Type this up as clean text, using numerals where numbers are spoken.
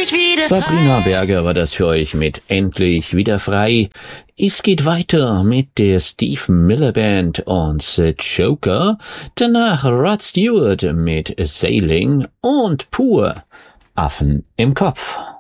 endlich wieder Sabrina frei. Berger war das für euch mit Endlich wieder frei. Es geht weiter mit der Steve Miller Band und The Joker, danach Rod Stewart mit Sailing und Pur Affen im Kopf.